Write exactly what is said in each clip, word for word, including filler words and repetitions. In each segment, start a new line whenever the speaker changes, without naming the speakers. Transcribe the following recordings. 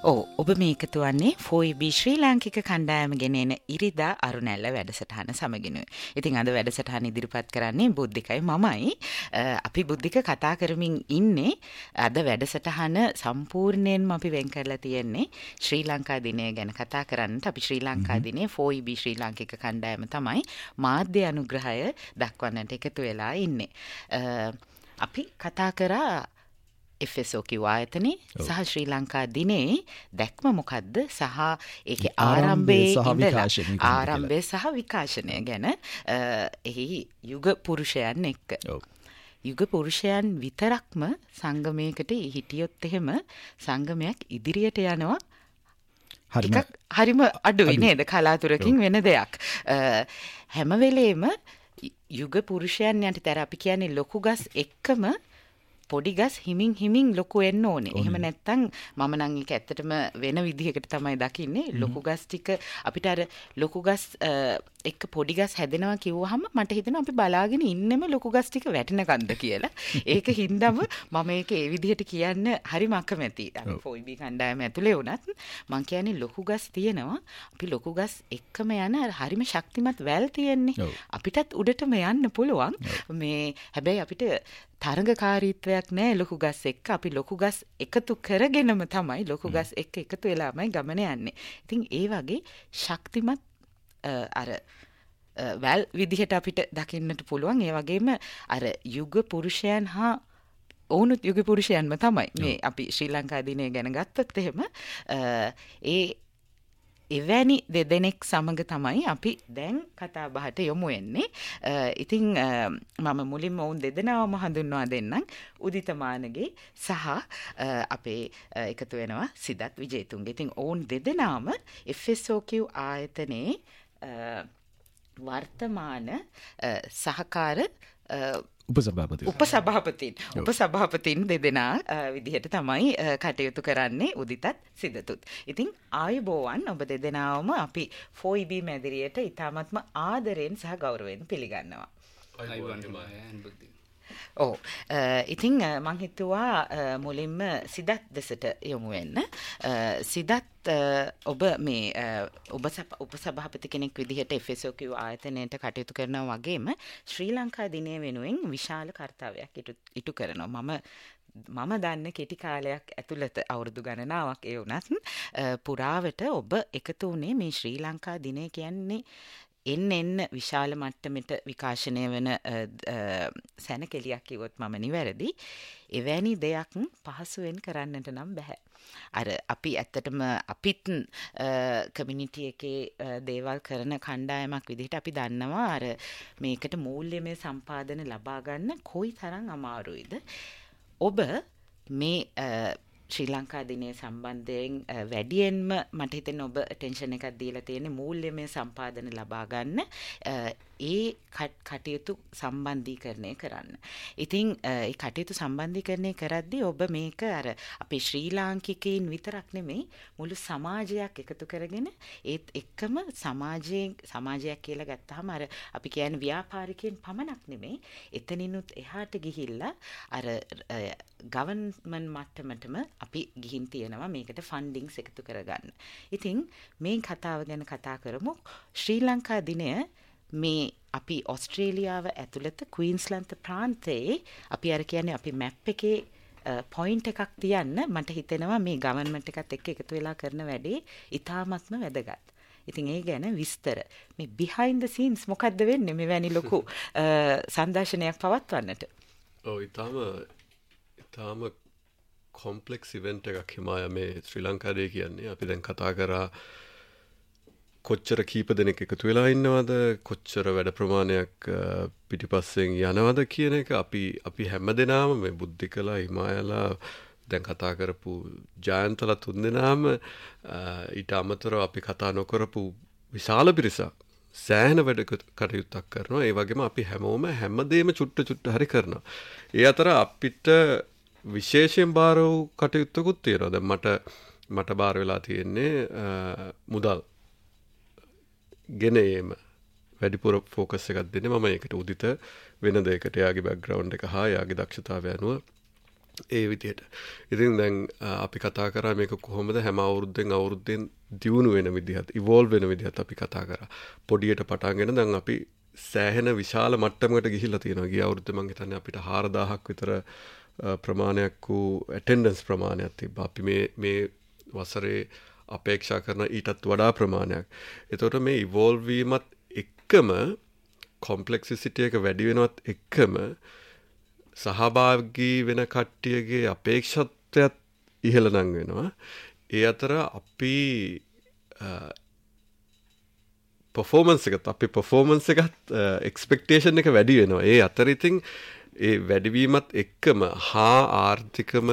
ඔව් ඔබ මේ එකතු වන්නේ ෆෝයි බී ශ්‍රී ලාංකික කණ්ඩායම ගෙනෙන ඉරිදා අරුණැල්ල වැඩසටහන සමගිනුයි. ඉතින් අද වැඩසටහන ඉදිරිපත් කරන්නේ බුද්ධිකයි මමයි. අපි බුද්ධික කතා කරමින් ඉන්නේ අද වැඩසටහන සම්පූර්ණයෙන්ම අපි වෙන් කරලා තියෙන්නේ ශ්‍රී ලංකා දිනය ගැන කතා කරන්නට. අපි ශ්‍රී ලංකා දිනේ ෆෝයි බී ශ්‍රී ලාංකික කණ්ඩායම තමයි මාධ්‍ය අනුග්‍රහය දක්වන්නට එකතු වෙලා ඉන්නේ. අපි කතා කරා එෆ් එස් ඕ කිව් ආයතනේ සහ ශ්‍රී ලංකා දිනේ දැක්ම මොකද්ද සහ ඒකේ ආරම්භයේ ඉඳලා ආරම්භය සහ විකාශනය ගැන එහි යුග පුරුෂයන් එක්ක යුග පුරුෂයන් විතරක්ම සංගමයකට හිටියොත් එහෙම සංගමයක් ඉදිරියට යනවා ටිකක් හරිම අඩුයි නේද කලාතුරකින් වෙන දෙයක් හැම වෙලේම යුග පුරුෂයන් යන්ටතර අපි කියන්නේ ලොකු ගස් එක්කම පොඩි ගස් හිමින් හිමින් ලොකු වෙන්න ඕනේ. එහෙම නැත්නම් මම නම් ඒක ඇත්තටම වෙන විදිහකට තමයි දකින්නේ. ලොකු ගස් ටික අපිට අර ලොකු ගස් එක්ක පොඩි ගස් හැදෙනවා කිව්වහම මට හිතෙනවා අපි බලාගෙන ඉන්නෙම ලොකු ගස් ටික වැටෙනකන්ද කියලා. ඒක හින්දාම මම ඒක ඒ විදිහට කියන්න හරිම අකමැතියි. අපි ෆෝයි බී කණ්ඩායම ඇතුලේ වුණත් මම කියන්නේ ලොකු ගස් තියෙනවා. අපි ලොකු ගස් එක්කම යන හරිම ශක්තිමත් වැල් තියෙන්නේ. අපිටත් උඩටම යන්න පුළුවන්. මේ හැබැයි අපිට තරඟකාරීත්වයක් නෑ ලොකු ගස් එක්ක. අපි ලොකු ගස් එකතු කරගෙනම තමයි ලොකු ගස් එක්ක එකතු වෙලාමයි ගමන යන්නේ. ඉතින් ඒ වගේ ශක්තිමත් අර වැල් විදිහට අපිට දකින්නට පුළුවන්. ඒ වගේම අර යුග පුරුෂයන් හා ඔවුනුත් යුග පුරුෂයන්ම තමයි මේ අපි ශ්‍රී ලංකා දිනය ගැන ගත්තොත් එහෙම ඒ එවැනි දෙදෙනෙක් සමග තමයි අපි දැන් කතා බහට යොමු වෙන්නේ. ඉතින් මම මුලින්ම ඔවුන් දෙදෙනාවම හඳුන්වා දෙන්නම්. උදිත මානගේ සහ අපේ එකතු වෙනවා සිදත් විජේතුන්ගේ. ඉතින් ඔවුන් දෙදෙනාම එෆ් එස් ඕ කිව් ආයතනයේ වර්තමාන සහකාර
උපසභාපති
උපසභාපතින් උපසභාපතින් දෙදෙනා විදිහට තමයි කටයුතු කරන්නේ උදිතත් සිදතුත්. ඉතින් ආයුබෝවන් ඔබ දෙදෙනාවම අපි ෆෝයි බී මැදිරියට ඉතාමත්ම ආදරයෙන් සහ ගෞරවයෙන් පිළිගන්නවා. ඔව් ඉතින් මං හිතුවා මුලින්ම සිදත් දෙසට යොමු වෙන්න. සිදත් ඔබ මේ ඔබ උපසභාපති කෙනෙක් විදිහට එෆ් එස් ඕ කිව් ආයතනයට කටයුතු කරනවා වගේම ශ්‍රී ලංකා දිනය වෙනුවෙන් විශාල කර්තව්‍යයක් ඉටු කරනවා. මම මම දන්න කෙටි කාලයක් ඇතුළත අවුරුදු ගණනාවක් ඒ වුණත් පුරාවට ඔබ එකතු වුණේ මේ ශ්‍රී ලංකා දිනය කියන්නේ එන්න එන්න විශාල මට්ටමට විකාශනය වන සැනකෙලියක් කිව්වොත් මම නිවැරදි. එවැනි දෙයක් පහසුවෙන් කරන්නට නම් බෑ. අර අපි ඇත්තටම අපිත් කමියුනිටි එකේ දේවල් කරන කණ්ඩායමක් විදිහට අපි දන්නවා අර මේකට මූල්‍යමය සම්පාදන ලබා ගන්න කොයි තරම් අමාරුයිද. ඔබ මේ ශ්‍රී ලංකා දිනය සම්බන්ධයෙන් වැඩියෙන්ම මට හිතෙන ඔබ ටෙන්ෂන් එකක් දීලා තියෙන්නේ මූල්‍යමය සම්පාදන ලබා ගන්න ඒ කටයුතු සම්බන්ධීකරණය කරන්න. ඉතින් ඒ කටයුතු සම්බන්ධීකරණය කරද්දී ඔබ මේක අර අපේ ශ්‍රී ලාංකිකයින් විතරක් නෙමෙයි මුළු සමාජයක් එකතු කරගෙන ඒත් එක්කම සමාජයෙන් සමාජයක් කියලා ගත්තාම අර අපි කියන්නේ ව්‍යාපාරිකයන් පමණක් නෙමෙයි එතනිනුත් එහාට ගිහිල්ලා අර ගවර්න්මන්ට් මට්ටමටම අපි ගිහින් තියෙනවා මේකට ෆන්ඩින්ග්ස් එකතු කරගන්න. ඉතින් මේ කතාව ගැන කතා කරමු. ශ්‍රී ලංකා දිනය මේ අපි ඔස්ට්‍රේලියාව ඇතුළත ක්වීන්ස්ලන්ත ප්‍රාන්තයේ අපි අර කියන්නේ අපි මැප් එකේ පොයින්ට් එකක් තියන්න මට හිතෙනවා මේ ගවර්න්මන්ට් එකත් එක්ක එකතු වෙලා කරන වැඩේ ඉතාමත්ම වැදගත්. ඉතින් ඒ ගැන විස්තර මේ behind the scenes මොකද්ද වෙන්නේ මෙවැනි ලොකු සංදර්ශනයක් පවත්වන්නට?
ඔව් ඉතාම ඉතාම කොම්පලෙක්ස් ඉවෙන්ට් එකක් හිමාය මේ ශ්‍රී ලංකාවේ කියන්නේ. අපි දැන් කතා කරා කොච්චර කීප දෙනෙක් එකතු වෙලා ඉන්නවද, කොච්චර වැඩ ප්‍රමාණයක් පිටිපස්සෙන් යනවද කියන එක අපි අපි හැමදෙනාම මේ බුද්ධිකලා හිමායලා දැන් කතා කරපු ජයන්තලා තුන්දෙනාම ඊට අමතරව අපි කතා නොකරපු විශාල පිරිසක් සෑහෙන වැඩ කටයුත්තක් කරනවා. ඒ වගේම අපි හැමෝම හැමදේම චුට්ට චුට්ට හරි කරනවා. ඒ අතර අපිට විශේෂයෙන් බාර වූ කටයුත්තකුත් තියෙනවා. දැන් මට මට බාර වෙලා තියෙන්නේ මුදල් ගෙන ඒම වැඩිපුර ෆෝකස් එකක් දෙන්නේ මම ඒකට. උදිත වෙන දෙයකට යාගේ බෑග්ග්‍රවුන්ඩ් එක හා යාගේ දක්ෂතාවය අනුව ඒ විදියට. ඉතින් දැන් අපි කතා කරා මේක කොහොමද හැම අවුරුද්දෙන් අවුරුද්දෙන් දියුණු වෙන විදිහත්, ඉවෝල්ව් වෙන විදිහත් අපි කතා කරා. පොඩියට පටන්ගෙන දැන් අපි සෑහෙන විශාල මට්ටමකට ගිහිල්ලා තියෙනවා. ගිය අවුරුද්දේ මම හිතන්නේ අපිට හාරදාහක් විතර ප්‍රමාණයක් වූ ඇටෙන්ඩන්ස් ප්‍රමාණයක් තිබ්බා. අපි මේ මේ වසරේ අපේක්ෂා කරන ඊටත් වඩා ප්‍රමාණයක්. එතකොට මේ ඉවෝල්ව් වීමත් එක්කම කොම්ප්ලෙක්සිසිටි එක වැඩි වෙනවත් එක්කම සහභාගී වෙන කට්ටියගේ අපේක්ෂත්වයත් ඉහළ නම් වෙනවා. ඒ අතර අපි පර්ෆෝමන්ස් එකත් අපි පර්ෆෝමන්ස් එකත් එක්ස්පෙක්ටේෂන් එක වැඩි වෙනවා. ඒ අතර ඉතින් ඒ වැඩිවීමත් එක්කම හා ආර්ථිකම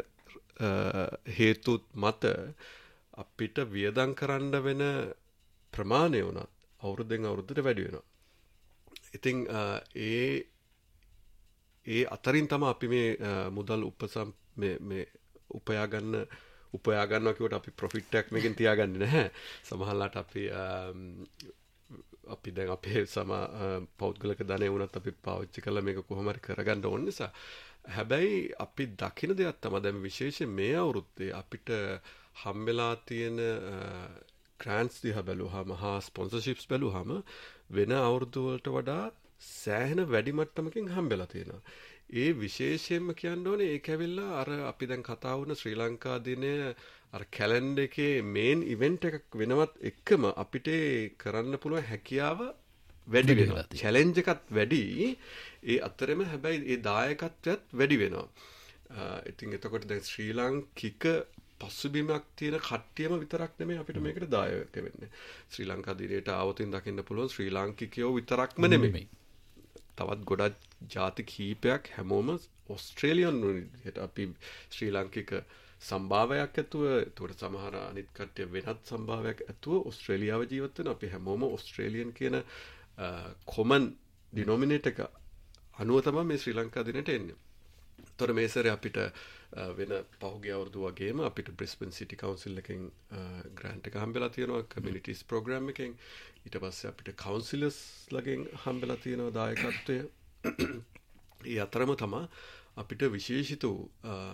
හේතුත් මත අපිට වියදම් කරන්න වෙන ප්‍රමාණය වුණත් අවුරුද්දෙන් අවුරුද්දට වැඩි වෙනවා. ඉතින් ඒ ඒ අතරින් තමයි අපි මේ මුදල් උපසම් මේ මේ උපයා ගන්න උපයා ගන්නවා කියවට අපි ප්‍රොෆිට් එකක් මේකෙන් තියාගන්නේ නැහැ. සමහරවිට අපි අපි දැන් අපේ සම පෞද්ගලික ධනය වුණත් අපි පාවිච්චි කරලා මේක කොහොම හරි කරගන්න ඕන නිසා. හැබැයි අපි දකින දෙයක් තමයි දැන් විශේෂයෙන් මේ අවුරුද්දේ අපිට හම්බෙලා තියෙන ග්‍රෑන්ට්ස් දිහා බැලුවාම හා ස්පොන්සර්ෂිප්ස් බැලුවාම වෙන අවුරුදු වලට වඩා සෑහෙන වැඩි මට්ටමකින් හම්බෙලා තියෙනවා. ඒ විශේෂයෙන්ම කියන්න ඕනේ ඒක ඇවිල්ලා අර අපි දැන් කතා වුණ ශ්‍රී ලංකා දිනය අර කැලෙන්ඩර් එකේ මේන් ඉවෙන්ට් එකක් වෙනවත් එක්කම අපිට කරන්න පුළුවන් හැකියාව වැඩි වෙනවා. චැලෙන්ජ් එකත් වැඩි. ඒ අතරෙම හැබැයි ඒ දායකත්වයත් වැඩි වෙනවා. ඉතින් එතකොට දැන් ශ්‍රී ලාංකික පසුබිමක් තියෙන කට්ටියම විතරක් නෙමෙයි අපිට මේකට දායක වෙන්නේ. ශ්‍රී ලංකා දිනේට ආවොතින් දකින්න පුළුවන් ශ්‍රී ලාංකිකයෝ විතරක්ම නෙමෙයි. තවත් ගොඩක් ජාති කීපයක් හැමෝම ඕස්ට්‍රේලියානු විදිහට අපි ශ්‍රී ලාංකික සම්භාවයක් ඇතුව ඒකට සමහර අනිත් කට්ටිය වෙනත් සම්භාවයක් ඇතුව ඕස්ට්‍රේලියාව ජීවත් වෙන අපි හැමෝම ඕස්ට්‍රේලියන් කියන කොමන් ඩිනොමිනේටර් එක අනුව තමයි මේ ශ්‍රී ලංකා දිනේට එන්නේ. ඒතර මේ සැරේ අපිට වෙන පහුගිය අවුරුදු වගේම අපිට බ්‍රිස්බන් සිටි කවුන්සිල් එකෙන් ග්‍රෑන්ට් එක හම්බෙලා තියෙනවා කමියුනිටිස් ප්‍රෝග්‍රෑම් එකෙන්. ඊට පස්සේ අපිට කවුන්සිලර්ස් ලගෙන් හම්බෙලා තියෙනවා දායකත්වය. ඒ අතරම තමයි අපිට විශේෂිත වූ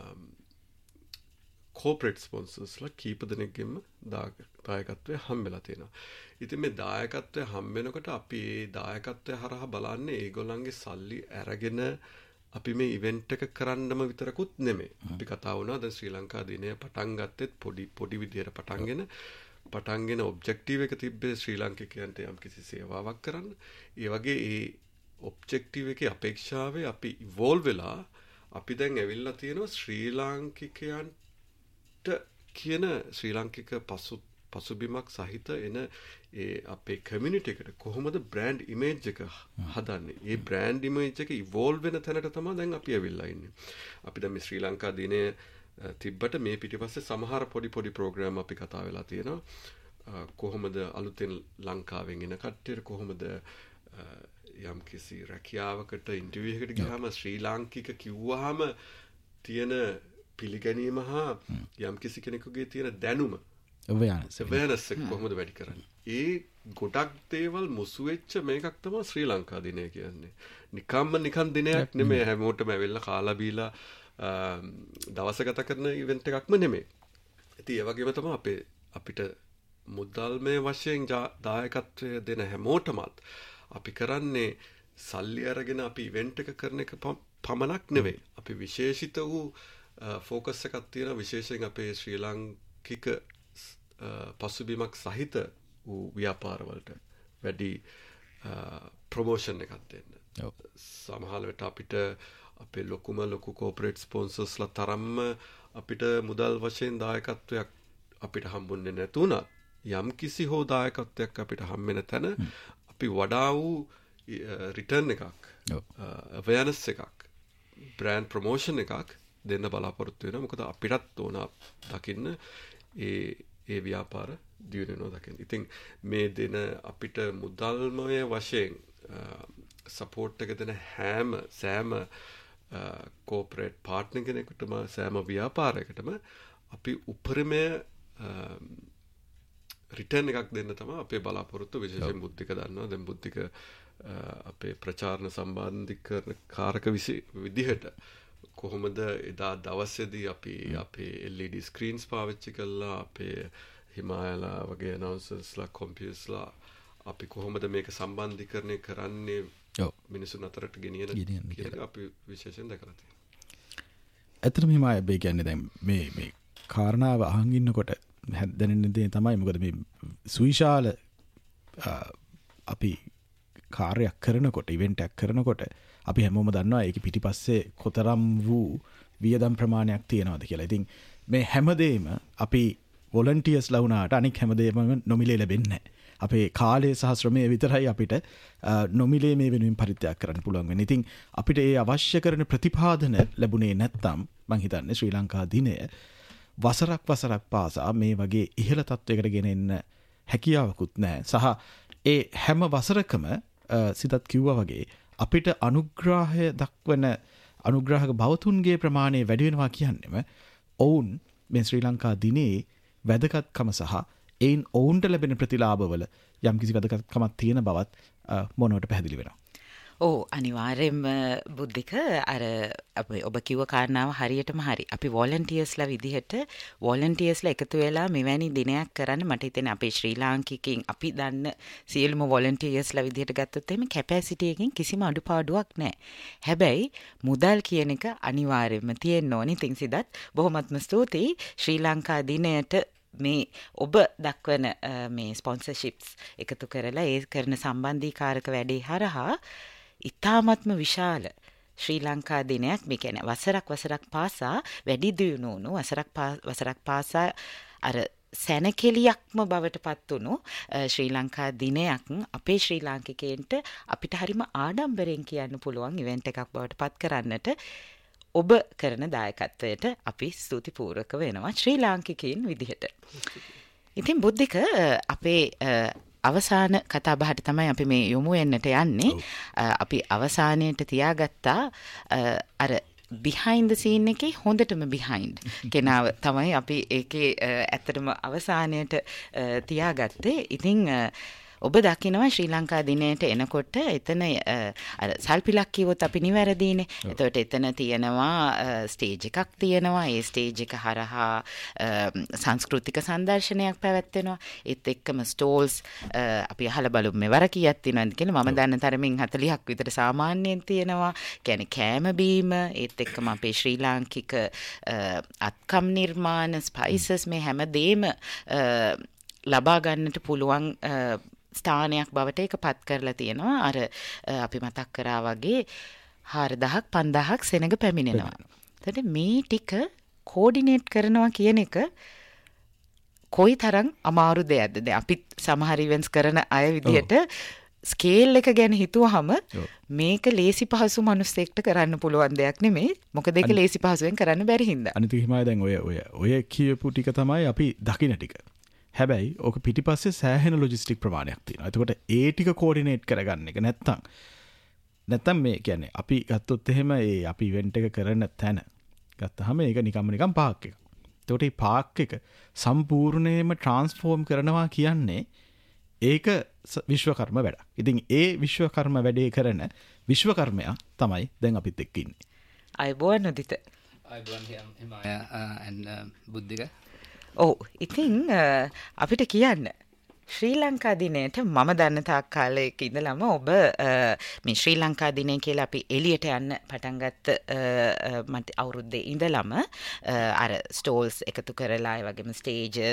කෝපරේට් ස්පොන්සර්ස්ලා කීප දෙනෙක්ගෙන්ම දායකත්වය හම්බෙලා තියෙනවා. ඉතින් මේ දායකත්වය හම්බෙනකොට අපි ඒ දායකත්වය හරහා බලන්නේ ඒගොල්ලන්ගේ සල්ලි අරගෙන අපි මේ ඉවෙන්ට් එක කරන්නම විතරකුත් නෙමෙයි. අපි කතා වුණා දැන් ශ්‍රී ලංකා දිනය පටන් ගත්තෙත් පොඩි පොඩි විදියට පටන්ගෙන පටන්ගෙන ඔබ්ජෙක්ටිව් එක තිබ්බේ ශ්‍රී ලාංකිකයන්ට යම්කිසි සේවාවක් කරන්න. ඒ වගේ ඒ ඔබ්ජෙක්ටිව් එකේ අපේක්ෂාවේ අපි ඉවෝල්ව් වෙලා අපි දැන් ඇවිල්ලා තියෙනවා ශ්‍රී ලාංකිකයන්ට කියන ශ්‍රී ලාංකික පසු පසුබිමක් සහිත එන ඒ අපේ කමියුනිටි එකට කොහොමද බ්‍රෑන්ඩ් ඉමේජ් එක හදන්නේ? ඒ බ්‍රෑන්ඩ් ඉමේජ් එක ඉවෝල්ව් වෙන තැනට තමයි දැන් අපි ඇවිල්ලා ඉන්නේ. අපි දැන් මේ ශ්‍රී ලංකා දිනය තිබ්බට මේ පිටිපස්සේ සමහර පොඩි පොඩි ප්‍රෝග්‍රෑම් අපි කතා වෙලා තියෙනවා. කොහොමද අලුතෙන් ලංකාවෙන් එන කට්ටියට කොහොමද යම් කිසි රැකියාවකට ඉන්ටර්වියු එකකට ගියාම ශ්‍රී ලාංකික කිව්වහම තියෙන පිළිගැනීම හා යම් කිසි කෙනෙකුගේ තියෙන දැනුම
awareness
awareness එක කොහොමද වැඩි කරන්නේ? ඒ ගොඩක් දේවල් මුසු වෙච්ච මේකක් තමයි ශ්‍රී ලංකා දිනය කියන්නේ. නිකම්ම නිකන් දිනයක් නෙමෙයි. හැමෝටම ඇවිල්ලා කාලා බීලා දවස ගත කරන ඉවෙන්ට් එකක්ම නෙමෙයි. ඉතින් ඒ වගේම තමයි අපේ අපිට මුදල්මය වශයෙන් දායකත්වය දෙන හැමෝටමත් අපි කරන්නේ සල්ලි අරගෙන අපි ඉවෙන්ට් එක කරන එක පමණක් නෙවෙයි. අපි විශේෂිත වූ ෆෝකස් එකක් තියෙනවා විශේෂයෙන් අපේ ශ්‍රී ලාංකික පසුබිමක් සහිත වූ ව්‍යාපාරවලට වැඩි ප්‍රොමෝෂන් එකක් දෙන්න. සමහර වෙලට අපිට අපේ ලොකුම ලොකු කෝපරේට් ස්පොන්සර්ස්ලා තරම්ම අපිට මුදල් වශයෙන් දායකත්වයක් අපිට හම්බුන්නේ නැතුණත් යම් කිසි හෝ දායකත්වයක් අපිට හම්බෙන තැන අපි වඩා වූ රිටර්න් එකක් අවයර්නස් එකක් බ්‍රෑන්ඩ් ප්‍රොමෝෂන් එකක් දෙන්න බලාපොරොත්තු වෙනවා. මොකද අපිටත් ඕන දකින්න ඒ ඒ ව්‍යාපාර දියුණුවනවා දකින්න. ඉතින් මේ දෙන අපිට මුදල්මය වශයෙන් සපෝට් එක දෙන හැම සෑම කෝපරේට් පාර්ට්නර් කෙනෙකුටම සෑම ව්‍යාපාරයකටම අපි උපරිමය රිටර්න් එකක් දෙන්න තමයි අපේ බලාපොරොත්තු. විශේෂයෙන් බුද්ධික දන්නවා. දැන් බුද්ධික අපේ ප්‍රචාරණ සම්බන්ධීකරණ කාරක විදිහට කොහොමද එදා දවසේදී අපි අපේ L E D ස්ක්‍රීන්ස් පාවිච්චි කළා අපේ හිමායලා වගේ announcers-ලා computers-ලා අපි කොහොමද මේක සම්බන්ධීකරණය කරන්නේ මිනිසුන් අතරට ගෙනියන කියන අපි විශේෂයෙන් දැකලා තියෙනවා.
ඇත්තටම හිමාය බේ කියන්නේ දැන් මේ මේ කාරණාව අහන් ඉන්නකොට දැනෙන දේ තමයි මොකද මේ සුවිශාල අපි කාර්යයක් කරනකොට ඉවෙන්ට් එකක් කරනකොට අපි හැමෝම දන්නවා ඒක පිටිපස්සේ කොතරම් වූ වියදම් ප්‍රමාණයක් තියෙනවද කියලා. ඉතින් මේ හැමදේම අපි වොලන්ටියර්ස්ලා වුණාට අනික හැමදේම නොමිලේ ලැබෙන්නේ නැහැ. අපේ කාලය සහ ශ්‍රමය විතරයි අපිට නොමිලේ මේ වෙනුවෙන් පරිත්‍යාග කරන්න පුළුවන් වෙන්නේ. ඉතින් අපිට ඒ අවශ්‍ය කරන ප්‍රතිපාදන ලැබුණේ නැත්නම් මම හිතන්නේ ශ්‍රී ලංකා දිනය වසරක් වසරක් පාසා මේ වගේ ඉහළ තත්වයකට ගෙන එන්න හැකියාවකුත් නැහැ. සහ ඒ හැම වසරකම සිතත් කිව්වා වගේ අපිට අනුග්‍රහය දක්වන අනුග්‍රහක භවතුන්ගේ ප්‍රමාණය වැඩි වෙනවා කියන්නේම ඔවුන් මේ ශ්‍රී ලංකා දිනේ වැදගත්කම සහ ඒන් ඔවුන්ට ලැබෙන ප්‍රතිලාභවල යම්කිසි වැදගත්කමක් තියෙන බවත් මොනවට පැහැදිලි වෙනවා.
ඕ අනිවාර්යෙන්ම බුද්ධික අර අපි ඔබ කිව්ව කාරණාව හරියටම හරි. අපි වොලන්ටියර්ස්ලා විදිහට වොලන්ටියර්ස්ලා එකතු වෙලා මෙවැනි දිනයක් කරන්න මට හිතෙන්නේ අපේ ශ්‍රී ලාංකිකයින් අපි දන්න සියලුම වොලන්ටියර්ස්ලා විදිහට ගත්තොත් එහෙම කැපැසිටි එකකින් කිසිම අඩුපාඩුවක් නැහැ. හැබැයි මුදල් කියන එක අනිවාර්යෙන්ම තියෙන්න ඕනේ. ඉතින් සිතත් බොහොමත්ම ස්තුතියි ශ්‍රී ලංකා දිනයට මේ ඔබ දක්වන මේ ස්පොන්සර්ෂිප්ස් එකතු කරලා ඒ කරන සම්බන්ධීකාරක වැඩේ හරහා ඉතාමත්ම විශාල ශ්‍රී ලංකා දිනයක් මේ කියන්නේ වසරක් වසරක් පාසා වැඩි දියුණු වුණු වසරක් වසරක් පාසා අර සැනකෙලියක්ම බවට පත් වුණු ශ්‍රී ලංකා දිනයක් අපේ ශ්‍රී ලාංකිකයන්ට අපිට හරිම ආඩම්බරෙන් කියන්න පුළුවන් ඉවෙන්ට් එකක් බවට පත් කරන්නට ඔබ කරන දායකත්වයට අපි ස්තුතිපූර්වක වෙනවා ශ්‍රී ලාංකිකයින් විදිහට. ඉතින් බුද්ධික අපේ අවසාන කතා බහට තමයි අපි මේ යොමු වෙන්නට යන්නේ. අපි අවසානයේට තියාගත්තා අර behind the scene එකේ හොඳටම behind කෙනාව තමයි අපි ඒකේ ඇත්තටම අවසානයේට තියාගත්තේ. ඉතින් ඔබ දකිනවා ශ්‍රී ලංකා දිනයට එනකොට එතන අර සල්පිලක් කිව්වොත් අපි නිවැරදිනේ. එතකොට එතන තියෙනවා ස්ටේජ් එකක් තියෙනවා. ඒ ස්ටේජ් එක හරහා සංස්කෘතික සංදර්ශනයක් පැවැත්වෙනවා. ඒත් එක්කම ස්ටෝල්ස් අපි අහලා බලමු මෙවර කීයක් තියෙනවද කියලා. මම දන්න තරමින් හතළිහක් විතර සාමාන්‍යයෙන් තියෙනවා. කියන්නේ කෑම බීම ඒත් එක්කම අපේ ශ්‍රී ලාංකික අත්කම් නිර්මාණ ස්පයිසස් මේ හැම දෙම ලබා ගන්නට පුළුවන් ස්ථානයක් බවට ඒක පත් කරලා තියෙනවා. අර අපි මතක් කරා වගේ හාරදහක් පන්දහක් සෙනඟ පැමිණෙනවා. එතකොට මේ ටික කෝඩිනේට් කරනවා කියන එක කොයි තරම් අමාරු දෙයක්ද? දැන් අපි සමහර ඉවෙන්ට්ස් කරන අය විදිහට ස්කේල් එක ගැන හිතුවහම මේක ලේසි පහසු මිනිස්සෙක්ට කරන්න පුළුවන් දෙයක් නෙමෙයි. මොකද ඒක ලේසි පහසුවෙන් කරන්න බැරි හින්දා.
අනිත් හිමයි දැන් ඔය ඔය ඔය කියපු ටික තමයි අපි දකින්න ටික. හැබැයි ඕක පිටිපස්සේ සෑහෙන ලොජිස්ටික් ප්‍රමාණයක් තියෙනවා. එතකොට ඒ ටික කෝඩිනේට් කරගන්න එක නැත්තම් නැත්තම් මේ කියන්නේ අපි ගත්තොත් එහෙම ඒ අපි ඉවෙන්ට් එක කරන තැන ගත්තාම ඒක නිකම්ම නිකම් පාක් එක. එතකොට මේ පාක් එක සම්පූර්ණයෙන්ම ට්‍රාන්ස්ෆෝම් කරනවා කියන්නේ ඒක විශ්වකර්ම වැඩක්. ඉතින් ඒ විශ්වකර්ම වැඩේ කරන විශ්වකර්මයා තමයි දැන් අපිත් එක්ක ඉන්නේ.
අයබෝන් නොදිත.
අයබෝන් හිමාය and බුද්ධික.
ඔව් ඉතින් අපිට කියන්න ශ්‍රී ලංකා දිනයට මම දන්න තාක් කාලයක ඉඳලම ඔබ මේ ශ්‍රී ලංකා දිනය කියලා අපි එළියට යන්න පටන් ගත්ත මට අවුරුද්දේ ඉඳලම අර ස්ටෝල්ස් එකතු කරලා ඒ වගේම ස්ටේජස්